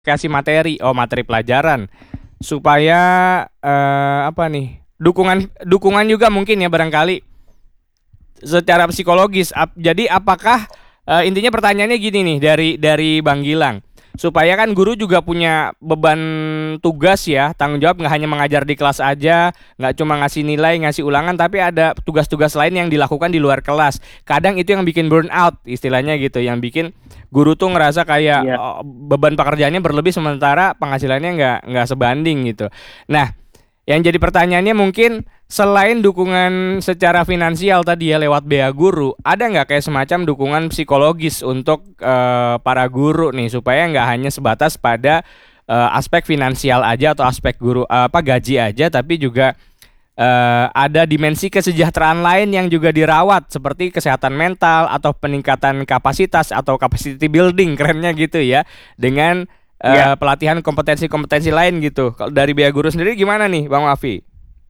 kasih materi, materi pelajaran supaya apa nih? Dukungan juga mungkin ya barangkali secara psikologis. Jadi apakah intinya pertanyaannya gini nih dari Bang Gilang, supaya kan guru juga punya beban tugas ya, tanggung jawab nggak hanya mengajar di kelas aja, nggak cuma ngasih nilai, ngasih ulangan, tapi ada tugas-tugas lain yang dilakukan di luar kelas. Kadang itu yang bikin burn out istilahnya gitu, yang bikin guru tuh ngerasa kayak Iya. beban pekerjaannya berlebih sementara penghasilannya nggak sebanding gitu. Nah, yang jadi pertanyaannya mungkin selain dukungan secara finansial tadi ya lewat bea guru, ada nggak kayak semacam dukungan psikologis untuk para guru nih supaya nggak hanya sebatas pada aspek finansial aja atau aspek guru gaji aja, tapi juga ada dimensi kesejahteraan lain yang juga dirawat seperti kesehatan mental atau peningkatan kapasitas atau capacity building kerennya gitu ya dengan Iya, pelatihan kompetensi-kompetensi lain gitu. Kalau dari Bea Guru sendiri gimana nih, Bang Wafi?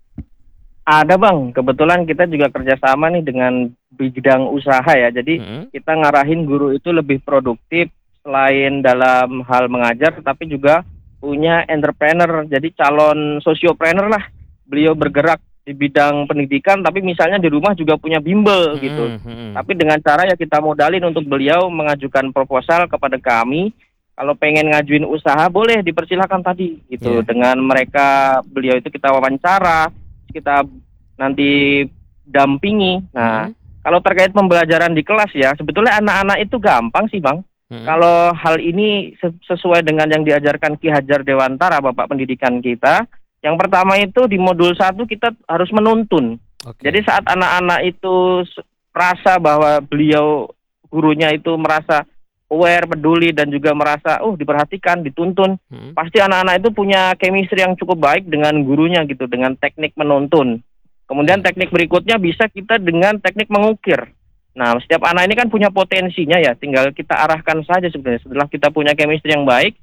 ada Bang. Kebetulan kita juga kerjasama nih dengan bidang usaha ya. Jadi Mm-mm. kita ngarahin guru itu lebih produktif selain dalam hal mengajar, tapi juga punya entrepreneur. Jadi calon sosiopreneur lah. Beliau bergerak di bidang pendidikan, tapi misalnya di rumah juga punya bimbel gitu. Mm-mm, mm-mm. Tapi dengan cara ya kita modalin untuk beliau mengajukan proposal kepada kami. Kalau pengen ngajuin usaha boleh dipersilahkan tadi gitu. Iya. Dengan mereka beliau itu kita wawancara, kita nanti dampingi. Nah, Mm-mm, kalau terkait pembelajaran di kelas ya, sebetulnya anak-anak itu gampang sih Bang. mm-mm. Kalau hal ini sesuai dengan yang diajarkan Ki Hajar Dewantara, Bapak Pendidikan kita, yang pertama itu di modul 1 kita harus menuntun. Oke. Jadi saat anak-anak itu merasa bahwa beliau gurunya itu merasa aware, peduli dan juga merasa diperhatikan, dituntun, Mm-mm. pasti anak-anak itu punya chemistry yang cukup baik dengan gurunya gitu, dengan teknik menuntun. Kemudian Oke. teknik berikutnya bisa kita dengan teknik mengukir. Nah, setiap anak ini kan punya potensinya ya, tinggal kita arahkan saja sebenarnya. Setelah kita punya chemistry yang baik,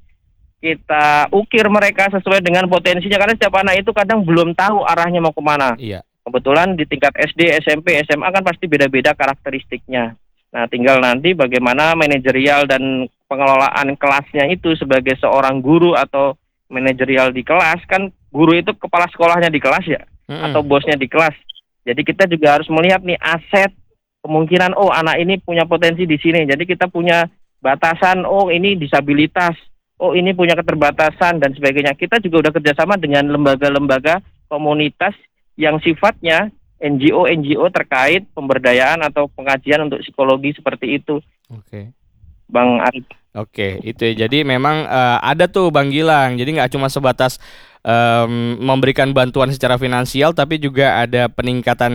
kita ukir mereka sesuai dengan potensinya, karena setiap anak itu kadang belum tahu arahnya mau kemana. Iya. Kebetulan di tingkat SD, SMP, SMA kan pasti beda-beda karakteristiknya. Nah, tinggal nanti bagaimana manajerial dan pengelolaan kelasnya itu sebagai seorang guru atau manajerial di kelas, kan guru itu kepala sekolahnya di kelas ya, atau Mm-mm. bosnya di kelas. Jadi kita juga harus melihat nih aset, kemungkinan anak ini punya potensi di sini. Jadi kita punya batasan, ini disabilitas, ini punya keterbatasan dan sebagainya. Kita juga udah kerjasama dengan lembaga-lembaga komunitas yang sifatnya NGO terkait pemberdayaan atau pengajian untuk psikologi seperti itu, Oke. Bang Arif. Oke, itu ya. Jadi memang ada tuh Bang Gilang. Jadi nggak cuma sebatas memberikan bantuan secara finansial, tapi juga ada peningkatan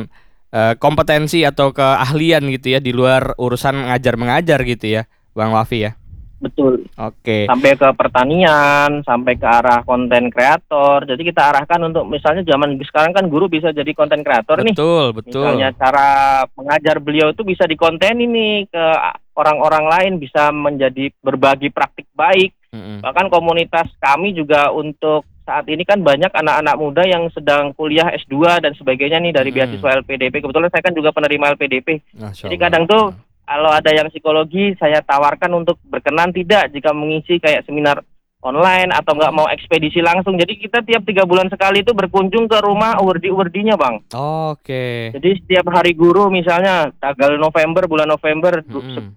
kompetensi atau keahlian gitu ya di luar urusan ngajar mengajar gitu ya, Bang Wafi ya. Betul. Oke. Sampai ke pertanian, sampai ke arah konten kreator. Jadi kita arahkan untuk misalnya zaman sekarang kan guru bisa jadi konten kreator nih. Betul, Misalnya betul. cara mengajar beliau itu bisa dikonten ini ke orang-orang lain, bisa menjadi berbagi praktik baik. Mm-mm. Bahkan komunitas kami juga untuk saat ini kan banyak anak-anak muda yang sedang kuliah S2 dan sebagainya nih dari Mm-mm. beasiswa LPDP. Kebetulan saya kan juga penerima LPDP. Masya Jadi Allah. kadang tuh kalau ada yang psikologi saya tawarkan untuk berkenan tidak jika mengisi kayak seminar online atau nggak mau ekspedisi langsung. Jadi kita tiap 3 bulan sekali itu berkunjung ke rumah uwerdi-uwerdinya Bang. Oke. Jadi setiap hari guru misalnya tanggal November, bulan November Mm-mm.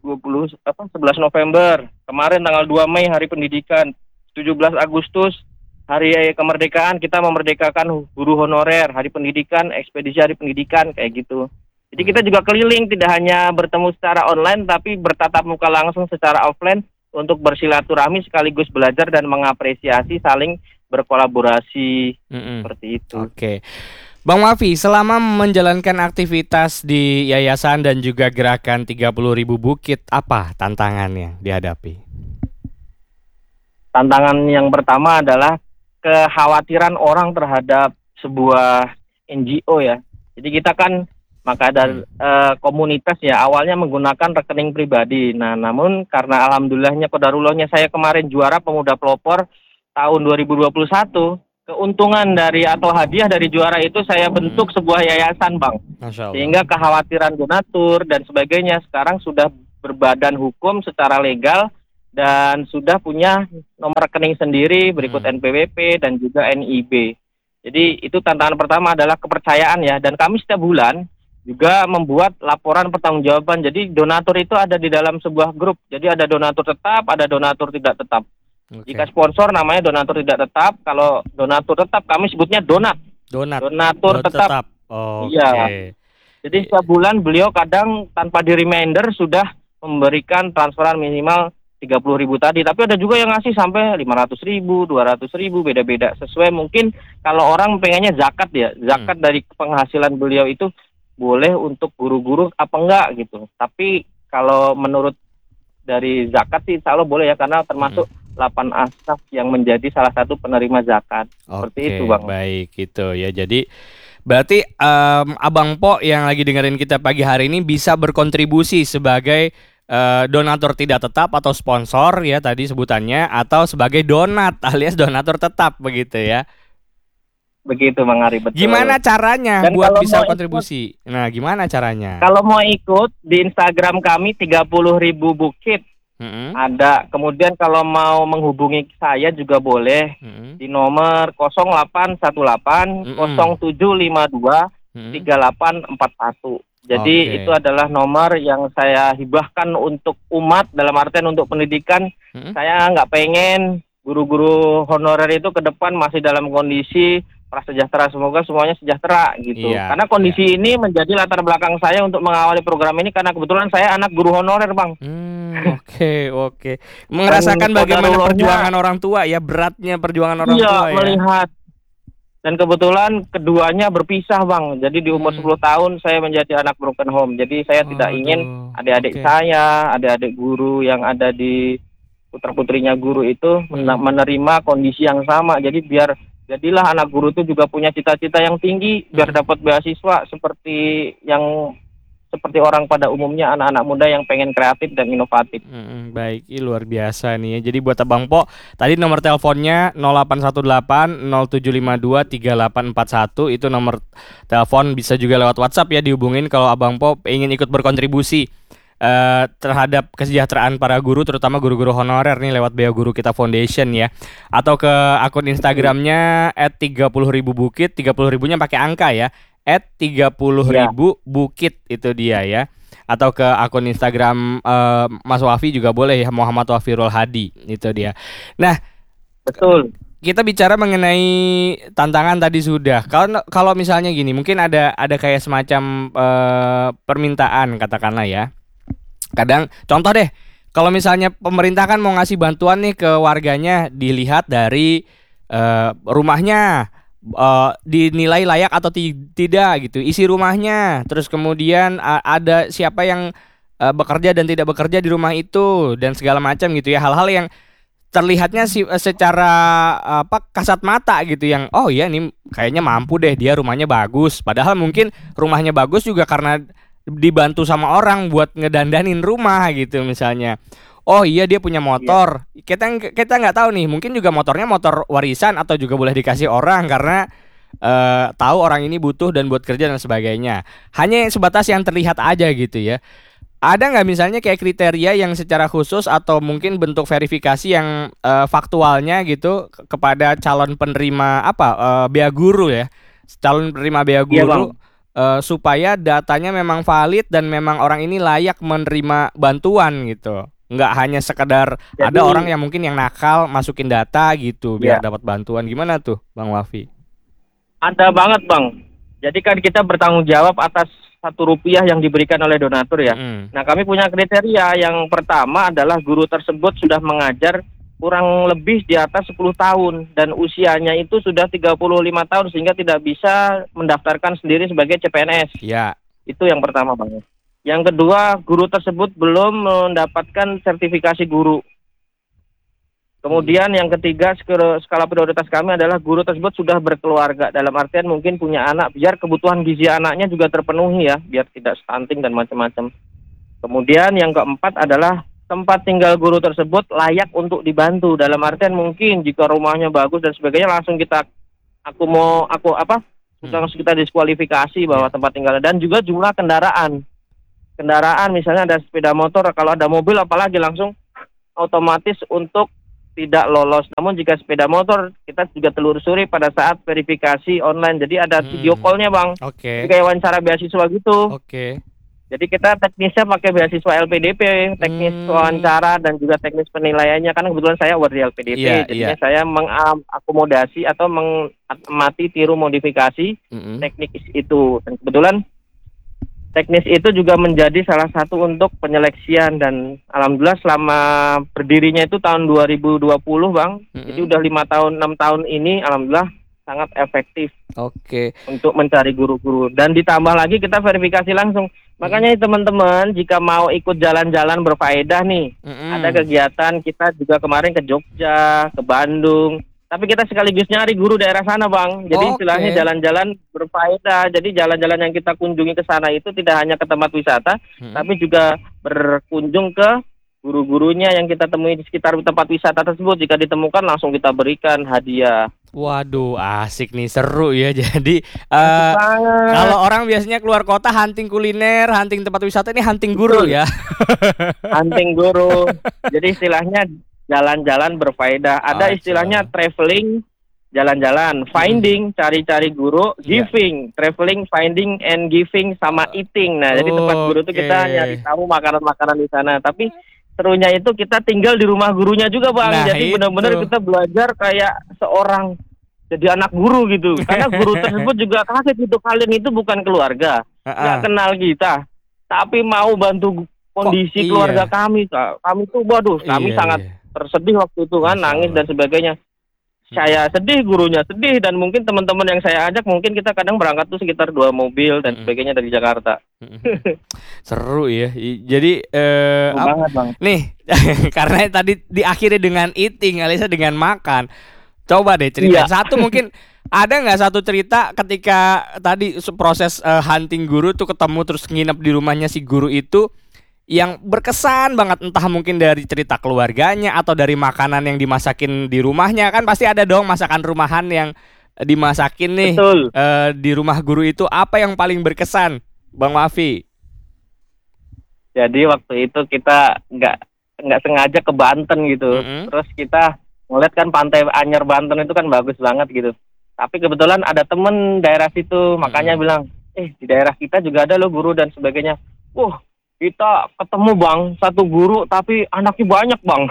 11 November, kemarin tanggal 2 Mei hari pendidikan, 17 Agustus hari kemerdekaan, kita memerdekakan guru honorer, hari pendidikan, ekspedisi hari pendidikan kayak gitu. Jadi kita juga keliling, tidak hanya bertemu secara online tapi bertatap muka langsung secara offline untuk bersilaturahmi sekaligus belajar dan mengapresiasi, saling berkolaborasi Mm-mm. seperti itu. Oke. Bang Wafi, selama menjalankan aktivitas di yayasan dan juga gerakan 30.000 bukit, apa tantangannya dihadapi? Tantangan yang pertama adalah kekhawatiran orang terhadap sebuah NGO ya. Jadi kita kan maka dari komunitas ya awalnya menggunakan rekening pribadi. Nah, namun karena alhamdulillahnya qadarullahnya saya kemarin juara pemuda pelopor tahun 2021, keuntungan dari atau hadiah dari juara itu saya bentuk sebuah yayasan, Bang. Masya Allah. Sehingga kekhawatiran donatur dan sebagainya sekarang sudah berbadan hukum secara legal dan sudah punya nomor rekening sendiri berikut NPWP dan juga NIB. Jadi itu tantangan pertama adalah kepercayaan ya, dan kami setiap bulan juga membuat laporan pertanggungjawaban. Jadi donatur itu ada di dalam sebuah grup. Jadi ada donatur tetap, ada donatur tidak tetap. Jika sponsor namanya donatur tidak tetap, kalau donatur tetap kami sebutnya donatur tetap. Iya. Jadi setiap bulan beliau kadang tanpa di reminder sudah memberikan transferan minimal 30.000 tadi, tapi ada juga yang ngasih sampai 500.000, 200.000, beda-beda sesuai mungkin kalau orang pengennya zakat ya, zakat dari penghasilan beliau itu boleh untuk guru-guru apa enggak gitu. Tapi kalau menurut dari zakat sih insya Allah boleh ya, karena termasuk 8 asnaf yang menjadi salah satu penerima zakat. Seperti itu Bang. Baik itu ya. Jadi berarti Abang Po yang lagi dengerin kita pagi hari ini bisa berkontribusi sebagai donatur tidak tetap atau sponsor ya tadi sebutannya, atau sebagai donat alias donatur tetap begitu ya. Begitu Bang Ari, betul. Gimana caranya dan buat bisa kontribusi? Nah, gimana caranya? Kalau mau ikut di Instagram kami 30.000 bukit. Ada. Kemudian kalau mau menghubungi saya juga boleh di nomor 0818 0752 3841. Jadi itu adalah nomor yang saya hibahkan untuk umat, dalam artian untuk pendidikan. Saya nggak pengen guru-guru honorer itu ke depan masih dalam kondisi prasejahtera, semoga semuanya sejahtera gitu. Karena kondisi ini menjadi latar belakang saya untuk mengawali program ini, karena kebetulan saya anak guru honorer Bang. Oke. Merasakan bagaimana perjuangan orang tua ya, beratnya perjuangan orang tua ya. Melihat. Dan kebetulan keduanya berpisah Bang. Jadi di umur 10 tahun saya menjadi anak broken home. Jadi saya tidak ingin adik-adik saya, adik-adik guru yang ada di putra-putrinya guru itu menerima kondisi yang sama. Jadi jadilah anak guru itu juga punya cita-cita yang tinggi biar dapat beasiswa seperti orang pada umumnya, anak-anak muda yang pengen kreatif dan inovatif. Baik, ini luar biasa nih ya. Jadi buat Abang Po, tadi nomor teleponnya 0818 0752 3841, itu nomor telepon, bisa juga lewat WhatsApp ya dihubungin kalau Abang Po ingin ikut berkontribusi terhadap kesejahteraan para guru, terutama guru-guru honorer nih lewat Bea Guru Kita Foundation ya. Atau ke akun Instagramnya @30.000bukit, 30.000-nya pakai angka ya. @30.000bukit itu dia ya. Atau ke akun Instagram Mas Wafi juga boleh ya, Muhammad Wafirul Hadi, itu dia. Nah, betul. Kita bicara mengenai tantangan tadi sudah. Kalau misalnya gini, mungkin ada kayak semacam permintaan katakanlah ya. Kadang contoh deh, kalau misalnya pemerintah kan mau ngasih bantuan nih ke warganya, dilihat dari rumahnya dinilai layak atau tidak gitu, isi rumahnya, terus kemudian ada siapa yang bekerja dan tidak bekerja di rumah itu dan segala macam gitu ya, hal-hal yang terlihatnya secara kasat mata gitu, yang oh iya ini kayaknya mampu deh, dia rumahnya bagus, padahal mungkin rumahnya bagus juga karena dibantu sama orang buat ngedandanin rumah gitu misalnya. Oh iya dia punya motor. Kita nggak tahu nih, mungkin juga motornya motor warisan atau juga boleh dikasih orang karena tahu orang ini butuh dan buat kerja dan sebagainya. Hanya sebatas yang terlihat aja gitu ya. Ada nggak misalnya kayak kriteria yang secara khusus atau mungkin bentuk verifikasi yang faktualnya gitu kepada calon penerima bea guru ya, calon penerima bea guru, supaya datanya memang valid dan memang orang ini layak menerima bantuan gitu. Nggak hanya sekedar ada orang yang mungkin yang nakal masukin data gitu biar dapat bantuan. Gimana tuh Bang Wafi? Ada banget Bang. Jadi kan kita bertanggung jawab atas Rp1 yang diberikan oleh donatur ya. Nah kami punya kriteria. Yang pertama adalah guru tersebut sudah mengajar kurang lebih di atas 10 tahun dan usianya itu sudah 35 tahun sehingga tidak bisa mendaftarkan sendiri sebagai CPNS. Ya. Itu yang pertama Bang. Yang kedua, guru tersebut belum mendapatkan sertifikasi guru. Kemudian yang ketiga, skala prioritas kami adalah guru tersebut sudah berkeluarga. Dalam artian mungkin punya anak, biar kebutuhan gizi anaknya juga terpenuhi ya, biar tidak stunting dan macam-macam. Kemudian yang keempat adalah tempat tinggal guru tersebut layak untuk dibantu. Dalam artian mungkin jika rumahnya bagus dan sebagainya langsung kita langsung kita diskualifikasi bahwa tempat tinggal, dan juga jumlah kendaraan misalnya ada sepeda motor, kalau ada mobil apalagi langsung otomatis untuk tidak lolos. Namun jika sepeda motor kita juga telusuri pada saat verifikasi online. Jadi ada video call-nya Bang. Oke. Jadi kayak wawancara beasiswa gitu. Oke. Jadi kita teknisnya pakai beasiswa LPDP, teknis wawancara dan juga teknis penilaiannya. Karena kebetulan saya award di LPDP, jadinya saya mengakomodasi atau mengamati tiru modifikasi teknik itu. Dan kebetulan teknis itu juga menjadi salah satu untuk penyeleksian dan alhamdulillah selama berdirinya itu tahun 2020 Bang. Jadi udah 5 tahun 6 tahun ini alhamdulillah sangat efektif. Oke. Untuk mencari guru-guru dan ditambah lagi kita verifikasi langsung. Makanya teman-teman jika mau ikut jalan-jalan berfaedah nih, ada kegiatan kita juga kemarin ke Jogja, ke Bandung. Tapi kita sekaligus nyari guru daerah sana Bang. Jadi istilahnya jalan-jalan berfaedah. Jadi jalan-jalan yang kita kunjungi ke sana itu tidak hanya ke tempat wisata, tapi juga berkunjung ke guru-gurunya yang kita temui di sekitar tempat wisata tersebut. Jika ditemukan langsung kita berikan hadiah. Waduh, asik nih, seru ya. Jadi kalau orang biasanya keluar kota hunting kuliner, hunting tempat wisata, ini hunting guru ya. Hunting guru. Jadi istilahnya jalan-jalan berfaedah. Ada istilahnya traveling, jalan-jalan, finding, cari-cari guru, giving, traveling, finding, and giving, sama eating. Nah, jadi tempat guru itu kita nyari tahu makanan-makanan di sana. Tapi serunya itu kita tinggal di rumah gurunya juga Bang. Nah, jadi benar-benar kita belajar kayak seorang jadi anak guru gitu. Karena guru tersebut juga kaget itu, kalian itu bukan keluarga, nggak kenal kita, tapi mau bantu kondisi keluarga kami. Kami tuh waduh, kami sangat tersedih waktu itu kan, nangis dan sebagainya. Saya sedih, gurunya sedih, dan mungkin teman-teman yang saya ajak mungkin kita kadang berangkat tuh sekitar 2 mobil dan sebagainya dari Jakarta. Seru ya. Jadi banget Bang. Nih karena tadi diakhiri dengan eating, Alisa dengan makan. Coba deh cerita satu, mungkin ada nggak satu cerita ketika tadi proses hunting guru tuh ketemu terus nginep di rumahnya si guru itu yang berkesan banget, entah mungkin dari cerita keluarganya atau dari makanan yang dimasakin di rumahnya. Kan pasti ada dong masakan rumahan yang dimasakin nih di rumah guru itu. Apa yang paling berkesan Bang Mafi? Jadi waktu itu kita nggak sengaja ke Banten gitu. Terus kita ngeliat kan pantai Anyer Banten itu kan bagus banget gitu. Tapi kebetulan ada temen daerah situ, makanya bilang, di daerah kita juga ada loh guru dan sebagainya. Kita ketemu Bang, satu guru tapi anaknya banyak Bang.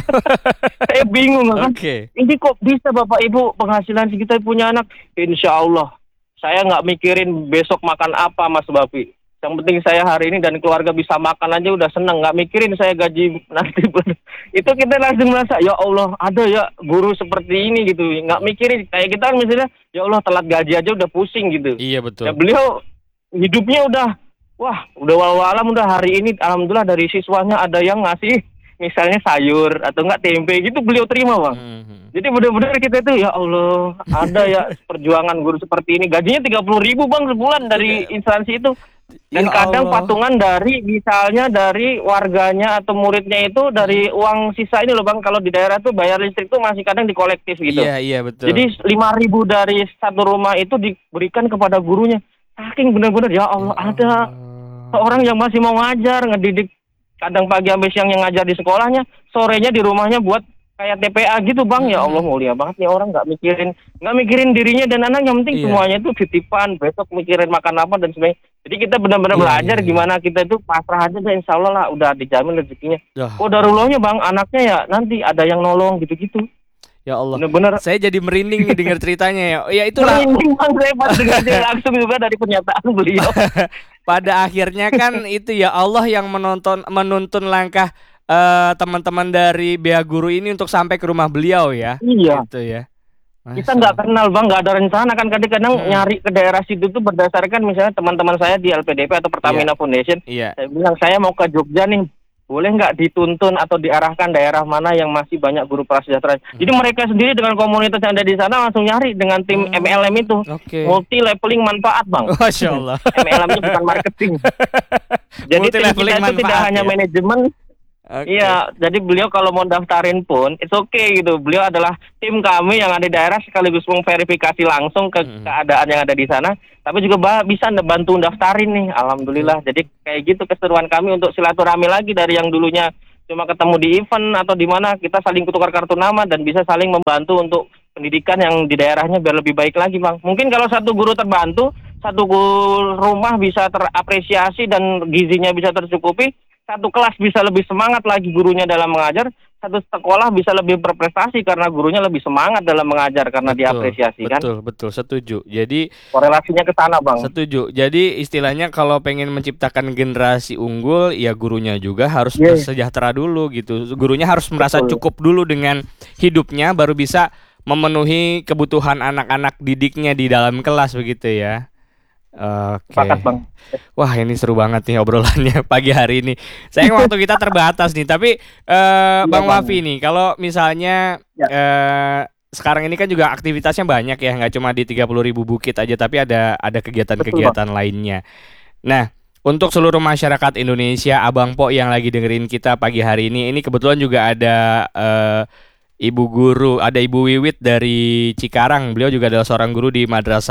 Saya bingung kan. Ini kok bisa Bapak Ibu penghasilan kita punya anak? Insya Allah saya nggak mikirin besok makan apa Mas Bapi. Yang penting saya hari ini dan keluarga bisa makan aja udah seneng. Nggak mikirin saya gaji nanti. Itu kita langsung merasa ya Allah ada ya guru seperti ini gitu. Nggak mikirin kayak kita misalnya ya Allah telat gaji aja udah pusing gitu. Iya betul. Ya beliau hidupnya udah udah walau-walam udah hari ini alhamdulillah dari siswanya ada yang ngasih misalnya sayur atau enggak tempe gitu beliau terima Bang. Jadi benar-benar kita itu ya Allah ada ya perjuangan guru seperti ini. Gajinya 30.000 Bang sebulan dari instansi itu. Dan kadang patungan dari misalnya dari warganya atau muridnya itu dari uang sisa ini loh Bang. Kalau di daerah tuh bayar listrik tuh masih kadang dikolektif gitu. Iya betul. Jadi 5.000 dari satu rumah itu diberikan kepada gurunya. Saking benar-benar ya Allah ada seorang yang masih mau ngajar, ngedidik kadang pagi sampai siang yang ngajar di sekolahnya, sorenya di rumahnya buat kayak TPA gitu Bang. Ya Allah mulia banget nih orang, nggak mikirin dirinya dan anak, yang penting semuanya itu titipan, besok mikirin makan apa dan sebagainya. Jadi kita benar-benar belajar gimana kita itu pasrah aja dan insya Allah lah udah dijamin rezekinya. Darullahnya Bang, anaknya ya nanti ada yang nolong gitu-gitu. Ya Allah, bener-bener saya jadi merinding nih dengar ceritanya ya. Ya itulah. Merinding Bang, saya pas dengar langsung juga dari pernyataan beliau. Pada akhirnya kan itu ya Allah yang menuntun langkah teman-teman dari Bea Guru ini untuk sampai ke rumah beliau ya. Iya. Gitu ya. Kita nggak kenal Bang, nggak ada rencana kan, kadang-kadang nyari ke daerah situ tuh berdasarkan misalnya teman-teman saya di LPDP atau Pertamina Foundation. Saya bilang saya mau ke Jogja nih. Boleh nggak dituntun atau diarahkan daerah mana yang masih banyak guru prasejahtera? Jadi mereka sendiri dengan komunitas yang ada di sana langsung nyari dengan tim MLM itu. Multi leveling manfaat Bang. Masya Allah. MLM-nya bukan marketing. Jadi tim kita itu tidak hanya manajemen. Iya, jadi beliau kalau mau daftarin pun it's okay gitu. Beliau adalah tim kami yang ada di daerah sekaligus memverifikasi langsung ke keadaan yang ada di sana. Tapi juga bisa bantu daftarin nih, alhamdulillah. Jadi kayak gitu keseruan kami untuk silaturahmi lagi dari yang dulunya cuma ketemu di event atau di mana kita saling tukar kartu nama dan bisa saling membantu untuk pendidikan yang di daerahnya biar lebih baik lagi, Bang. Mungkin kalau satu guru terbantu, satu rumah bisa terapresiasi dan gizinya bisa tercukupi, satu kelas bisa lebih semangat lagi gurunya dalam mengajar, satu sekolah bisa lebih berprestasi karena gurunya lebih semangat dalam mengajar karena diapresiasi kan. Betul, setuju. Jadi korelasinya ke sana, Bang. setuju. Jadi istilahnya kalau pengen menciptakan generasi unggul, ya gurunya juga harus Yes. sejahtera dulu gitu. Gurunya harus merasa Betul. cukup dulu dengan hidupnya, baru bisa memenuhi kebutuhan anak-anak didiknya di dalam kelas begitu ya. Oke. Sepakat, Bang. Wah, ini seru banget nih obrolannya pagi hari ini. Sayang waktu kita terbatas nih, tapi Bang Bang. Wafi nih, kalau misalnya Ya. sekarang ini kan juga aktivitasnya banyak ya, nggak cuma di 30.000 Bukit aja, tapi ada kegiatan-kegiatan lainnya. Nah, untuk seluruh masyarakat Indonesia, Abang Po yang lagi dengerin kita pagi hari ini kebetulan juga ada Ibu guru, ada Ibu Wiwit dari Cikarang. Beliau juga adalah seorang guru di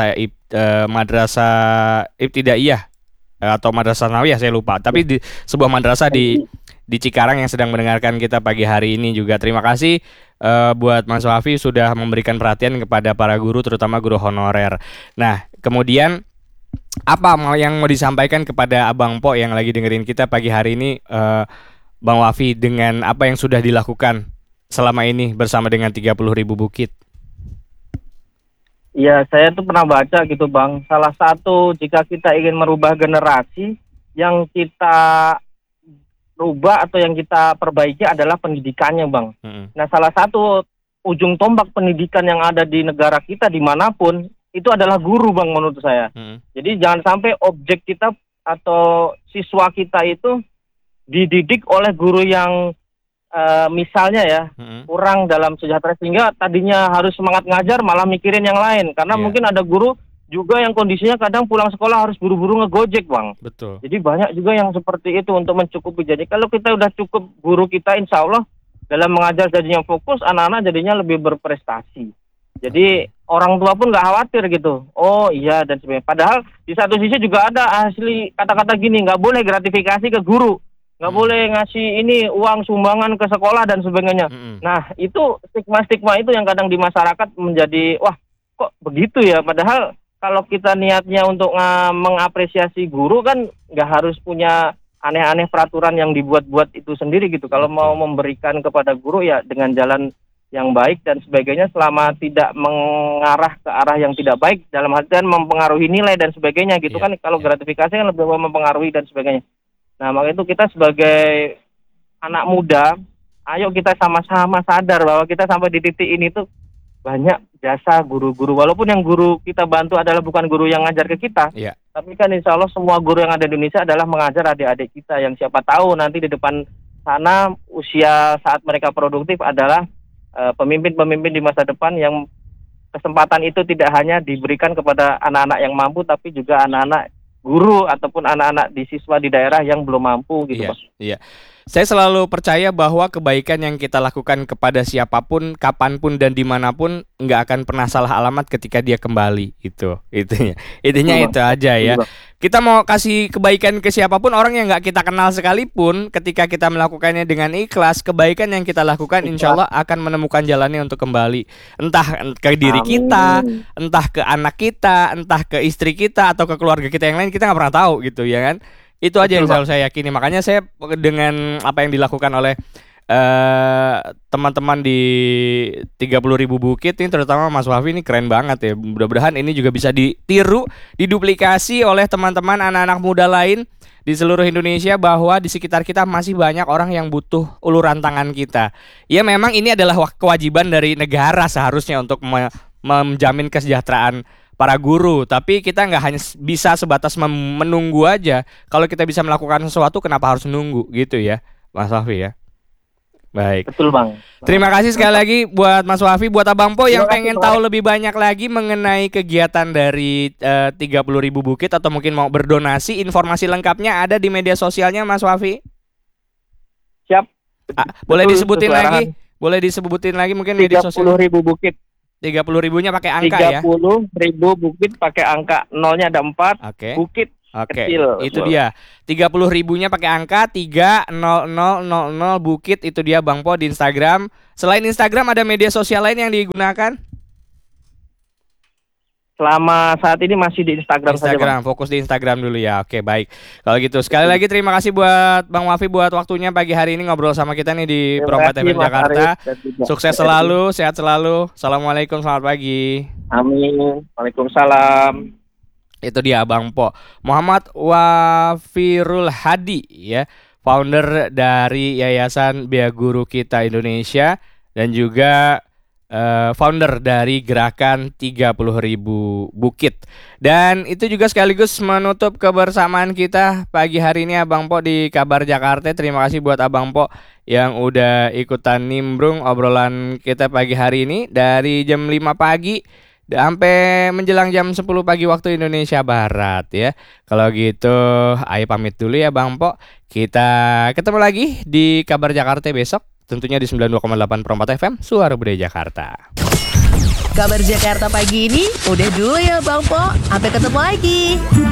Madrasah Ibtidaiyah atau Madrasah Sanawiyah, saya lupa. Tapi di sebuah madrasah di Cikarang yang sedang mendengarkan kita pagi hari ini juga. Terima kasih buat Mas Wafi sudah memberikan perhatian kepada para guru, terutama guru honorer. Nah, kemudian apa yang mau disampaikan kepada Abang Po yang lagi dengerin kita pagi hari ini, Bang Wafi, dengan apa yang sudah dilakukan selama ini bersama dengan 30.000 Bukit? Iya, saya tuh pernah baca gitu, Bang. Salah satu jika kita ingin merubah generasi, yang kita rubah atau yang kita perbaiki adalah pendidikannya, Bang. Nah, salah satu ujung tombak pendidikan yang ada di negara kita dimanapun, itu adalah guru, Bang, menurut saya. Jadi jangan sampai objek kita atau siswa kita itu dididik oleh guru yang misalnya ya kurang dalam sejahtera, sehingga tadinya harus semangat ngajar malah mikirin yang lain karena mungkin ada guru juga yang kondisinya kadang pulang sekolah harus buru-buru ngegojek, Bang. Betul. Jadi banyak juga yang seperti itu untuk mencukupi. Jadi kalau kita udah cukup guru kita, insya Allah dalam mengajar jadinya fokus, anak-anak jadinya lebih berprestasi. Jadi orang tua pun nggak khawatir gitu. Oh iya dan sebagainya. Padahal di satu sisi juga ada asli kata-kata gini, nggak boleh gratifikasi ke guru. Nggak boleh ngasih ini uang sumbangan ke sekolah dan sebagainya. Nah, itu stigma-stigma itu yang kadang di masyarakat menjadi, wah kok begitu ya. Padahal kalau kita niatnya untuk mengapresiasi guru kan nggak harus punya aneh-aneh peraturan yang dibuat-buat itu sendiri gitu. Kalau mau memberikan kepada guru ya dengan jalan yang baik dan sebagainya, selama tidak mengarah ke arah yang tidak baik, dalam artian mempengaruhi nilai dan sebagainya gitu kan. Kalau gratifikasi kan lebih mempengaruhi dan sebagainya. Nah, maka itu kita sebagai anak muda, ayo kita sama-sama sadar bahwa kita sampai di titik ini tuh banyak jasa guru-guru. Walaupun yang guru kita bantu adalah bukan guru yang ngajar ke kita, tapi kan insya Allah semua guru yang ada di Indonesia adalah mengajar adik-adik kita yang siapa tahu nanti di depan sana usia saat mereka produktif adalah pemimpin-pemimpin di masa depan, yang kesempatan itu tidak hanya diberikan kepada anak-anak yang mampu, tapi juga anak-anak guru ataupun anak-anak di siswa di daerah yang belum mampu gitu, Mas. Iya. Saya selalu percaya bahwa kebaikan yang kita lakukan kepada siapapun, kapanpun dan dimanapun nggak akan pernah salah alamat ketika dia kembali. Intinya itu aja ya. Kita mau kasih kebaikan ke siapapun, orang yang nggak kita kenal sekalipun, ketika kita melakukannya dengan ikhlas, kebaikan yang kita lakukan insya Allah akan menemukan jalannya untuk kembali. Entah ke diri kita, entah ke anak kita, entah ke istri kita atau ke keluarga kita yang lain, kita nggak pernah tahu gitu ya kan. Itu aja yang selalu saya yakini. Makanya saya dengan apa yang dilakukan oleh teman-teman di 30.000 Bukit ini, terutama Mas Wafi, ini keren banget ya. Mudah-mudahan ini juga bisa ditiru, diduplikasi oleh teman-teman anak-anak muda lain di seluruh Indonesia, bahwa di sekitar kita masih banyak orang yang butuh uluran tangan kita. Ya memang ini adalah kewajiban dari negara seharusnya untuk menjamin kesejahteraan para guru, tapi kita nggak hanya bisa sebatas menunggu aja. Kalau kita bisa melakukan sesuatu, kenapa harus menunggu gitu ya, Mas Wafi ya? Baik. Betul, Bang. Terima kasih sekali lagi buat Mas Wafi, buat Abang Po yang pengen tahu lebih banyak lagi mengenai kegiatan dari 30.000 Bukit atau mungkin mau berdonasi, informasi lengkapnya ada di media sosialnya Mas Wafi. Siap. Boleh disebutin lagi? Boleh disebutin lagi mungkin media sosial. 30.000 Bukit. 30.000-nya pakai angka ya. 30.000 Bukit pakai angka, nolnya ada 4. Oke. Bukit Oke, Kecil, itu betul. dia. 30.000-nya pakai angka 30000 Bukit, itu dia Bang Po di Instagram. Selain Instagram ada media sosial lain yang digunakan? Selama saat ini masih di Instagram saja, Bang. Instagram, fokus di Instagram dulu ya. Oke, baik. Kalau gitu sekali lagi terima kasih buat Bang Wafi buat waktunya pagi hari ini ngobrol sama kita nih di Terima Perompak kasih, FM Mas Jakarta. Arif, dan juga Sukses Mas Edi. selalu, sehat selalu. Assalamualaikum, selamat pagi. Amin. Waalaikumsalam. Itu dia Bang Po Muhammad Wafirul Hadi ya, founder dari Yayasan Bea Guru Kita Indonesia dan juga founder dari gerakan 30.000 Bukit. Dan itu juga sekaligus menutup kebersamaan kita pagi hari ini Abang Po di Kabar Jakarta. Terima kasih buat Abang Po yang udah ikutan nimbrung obrolan kita pagi hari ini dari jam 5 pagi sampai menjelang jam 10 pagi waktu Indonesia Barat ya. Kalau gitu, ayo pamit dulu ya Bang Po. Kita ketemu lagi di Kabar Jakarta besok. Tentunya di 92,8 Perompak FM, Suara Budaya Jakarta. Kabar Jakarta pagi ini udah dulu ya Bang Po. Sampai ketemu lagi.